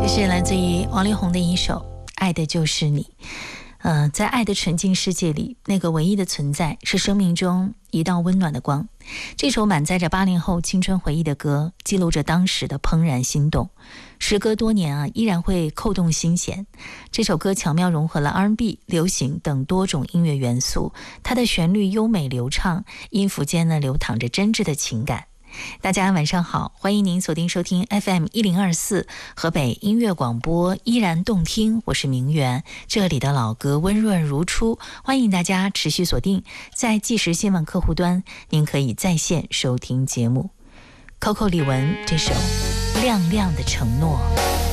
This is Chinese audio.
这是来自于王力宏的一首《爱的就是你》。在爱的纯净世界里，那个唯一的存在是生命中一道温暖的光。这首满载着80后青春回忆的歌，记录着当时的怦然心动。时隔多年依然会扣动心弦。这首歌巧妙融合了 R&B、流行等多种音乐元素，它的旋律优美流畅，音符间流淌着真挚的情感。大家晚上好，欢迎您锁定收听 FM1024 河北音乐广播，依然动听，我是明媛，这里的老歌温润如初，欢迎大家持续锁定在即时新闻客户端，您可以在线收听节目。Coco 李玟这首亮亮的承诺。